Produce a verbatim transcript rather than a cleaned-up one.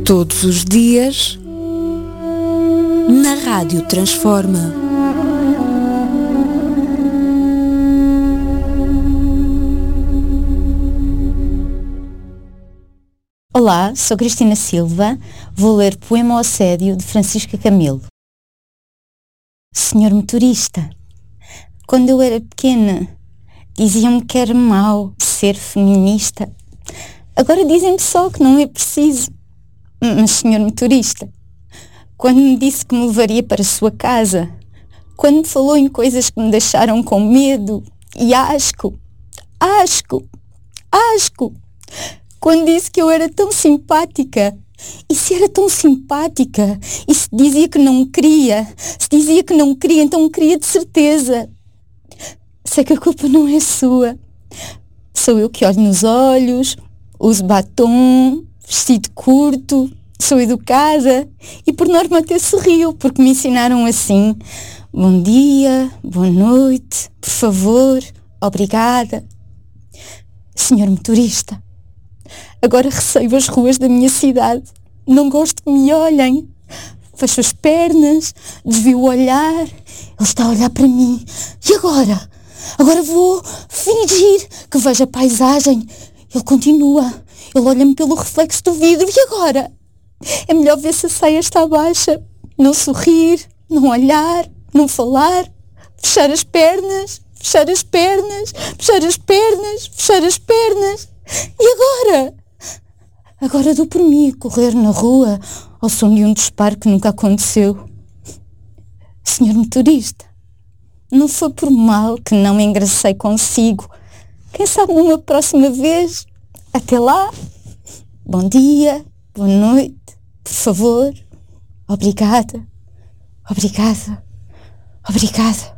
Todos os dias, na Rádio Transforma. Olá, sou Cristina Silva, vou ler Poema ao Assédio de Francisca Camilo. Senhor motorista, quando eu era pequena, diziam-me que era mau ser feminista. Agora dizem-me só que não é preciso. Mas, senhor motorista, quando me disse que me levaria para a sua casa, quando me falou em coisas que me deixaram com medo e asco, asco, asco, quando disse que eu era tão simpática, e se era tão simpática, e se dizia que não me queria, se dizia que não me queria, então me queria de certeza. Sei que a culpa não é sua. Sou eu que olho nos olhos, uso batom, vestido curto, sou educada e por norma até sorrio, porque me ensinaram assim. Bom dia, boa noite, por favor, obrigada. Senhor motorista, agora receio as ruas da minha cidade. Não gosto que me olhem. Fecho as pernas, desvio o olhar. Ele está a olhar para mim. E agora? Agora vou fingir que vejo a paisagem. Ele continua. Ele olha-me pelo reflexo do vidro. E agora? É melhor ver se a saia está baixa. Não sorrir, não olhar, não falar. Fechar as pernas, fechar as pernas, fechar as pernas, fechar as pernas. E agora? Agora dou por mim a correr na rua ao som de um disparo que nunca aconteceu. Senhor motorista, não foi por mal que não me engracei consigo. Quem sabe numa próxima vez? Até lá. Bom dia, boa noite, por favor. Obrigada, obrigada, obrigada.